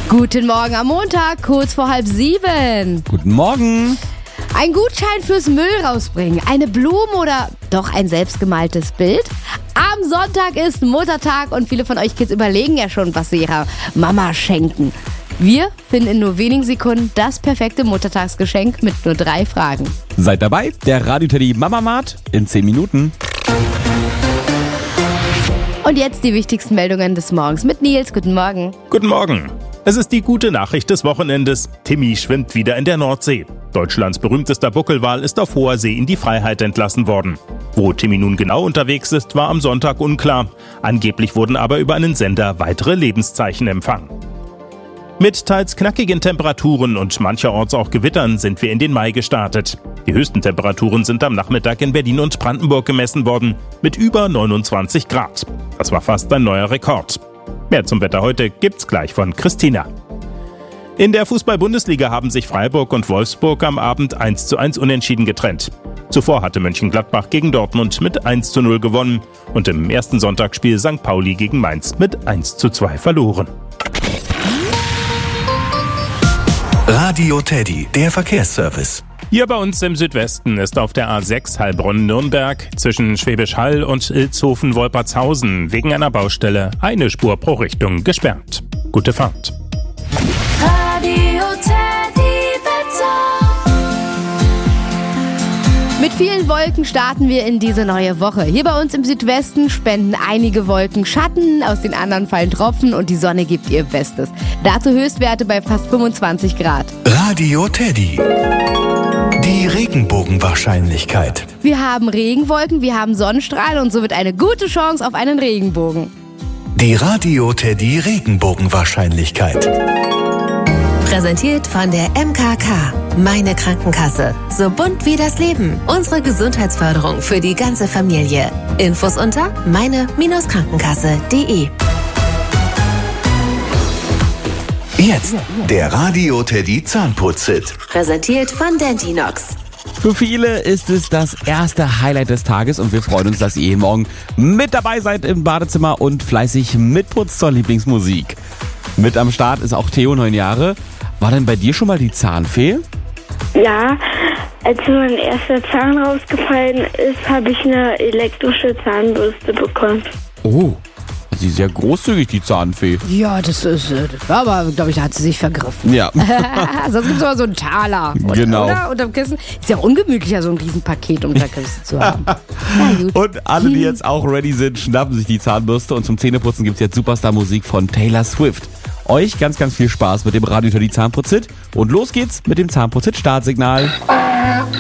Guten Morgen am Montag, kurz vor 6:30. Guten Morgen. Ein Gutschein fürs Müll rausbringen, eine Blume oder doch ein selbstgemaltes Bild? Am Sonntag ist Muttertag und viele von euch Kids überlegen ja schon, was sie ihrer Mama schenken. Wir finden in nur wenigen Sekunden das perfekte Muttertagsgeschenk mit nur 3 Fragen. Seid dabei, der Radio Teddy Mama Mart in 10 Minuten. Und jetzt die wichtigsten Meldungen des Morgens mit Nils. Guten Morgen. Guten Morgen. Es ist die gute Nachricht des Wochenendes. Timmy schwimmt wieder in der Nordsee. Deutschlands berühmtester Buckelwal ist auf hoher See in die Freiheit entlassen worden. Wo Timmy nun genau unterwegs ist, war am Sonntag unklar. Angeblich wurden aber über einen Sender weitere Lebenszeichen empfangen. Mit teils knackigen Temperaturen und mancherorts auch Gewittern sind wir in den Mai gestartet. Die höchsten Temperaturen sind am Nachmittag in Berlin und Brandenburg gemessen worden, mit über 29 Grad. Das war fast ein neuer Rekord. Mehr zum Wetter heute gibt's gleich von Christina. In der Fußball-Bundesliga haben sich Freiburg und Wolfsburg am Abend 1:1 unentschieden getrennt. Zuvor hatte Mönchengladbach gegen Dortmund mit 1:0 gewonnen und im ersten Sonntagsspiel St. Pauli gegen Mainz mit 1:2 verloren. Radio Teddy, der Verkehrsservice. Hier bei uns im Südwesten ist auf der A6 Heilbronn-Nürnberg zwischen Schwäbisch Hall und Ilshofen-Wolpertshausen wegen einer Baustelle eine Spur pro Richtung gesperrt. Gute Fahrt. Radio Teddy Wetter. Mit vielen Wolken starten wir in diese neue Woche. Hier bei uns im Südwesten spenden einige Wolken Schatten, aus den anderen fallen Tropfen und die Sonne gibt ihr Bestes. Dazu Höchstwerte bei fast 25 Grad. Radio Teddy. Die Regenbogenwahrscheinlichkeit. Wir haben Regenwolken, wir haben Sonnenstrahlen und somit eine gute Chance auf einen Regenbogen. Die Radio Teddy Regenbogenwahrscheinlichkeit. Präsentiert von der MKK. Meine Krankenkasse. So bunt wie das Leben. Unsere Gesundheitsförderung für die ganze Familie. Infos unter meine-krankenkasse.de. Jetzt der Radio Teddy Zahnputz-Hit. Präsentiert von Dentinox. Für viele ist es das erste Highlight des Tages und wir freuen uns, dass ihr jeden Morgen mit dabei seid im Badezimmer und fleißig mitputzt zur Lieblingsmusik. Mit am Start ist auch Theo, 9 Jahre. War denn bei dir schon mal die Zahnfee? Ja, als mein erster Zahn rausgefallen ist, habe ich eine elektrische Zahnbürste bekommen. Oh, sie ist sehr großzügig, die Zahnfee. Ja, das war aber, glaube ich, da hat sie sich vergriffen. Ja. Sonst gibt es aber so einen Taler. Genau. Oder? Unterm Kissen. Ist ja ungemütlicher, so ein Riesenpaket unter Kissen zu haben. Na gut. Und alle, die jetzt auch ready sind, schnappen sich die Zahnbürste und zum Zähneputzen gibt es jetzt Superstar-Musik von Taylor Swift. Euch ganz, ganz viel Spaß mit dem Radio Teddy Zahnputz-Hit und los geht's mit dem Zahnputz-Hit Startsignal.